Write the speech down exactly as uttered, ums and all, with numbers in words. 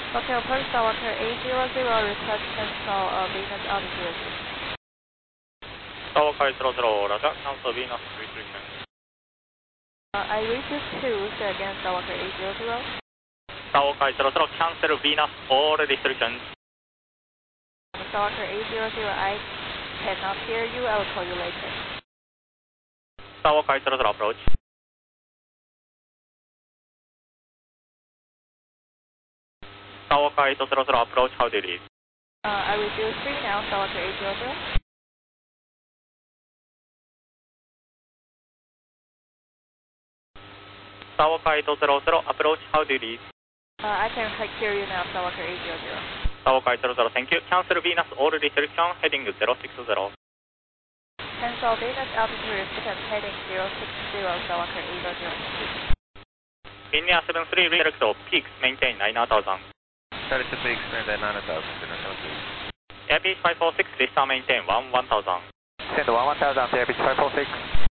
Okay, approach Skywalker eight zero zero, request cancel uh, Venus altitude. Skywalker eight zero zero, roger, cancel Venus restriction. Uh, I repeat two, say again Skywalker eight zero zero. Skywalker eight zero zero, cancel Venus all restrictions. Skywalker eight zero zero, I cannot hear you, I will call you later. Skywalker eight zero zero, approach. Skywalker eight zero zero, approach, how do you read? Uh, I reduce three now, Skywalker eight zero zero. Skywalker eight zero zero, approach, how do you read? Uh, I can hear you now, Skywalker eight zero zero. Skywalker eight zero zero, thank you. Cancel Venus all restriction, heading zero six zero. Cancel Venus altitude restriction, heading zero six zero, Skywalker eight zero zero. Linear seven three, redirect of peaks, maintain nine thousand. Charlie to peaks, maintain nine thousand, Airpeach five four six, restart maintain one one thousand. Send one one thousand to Airpeach five four six.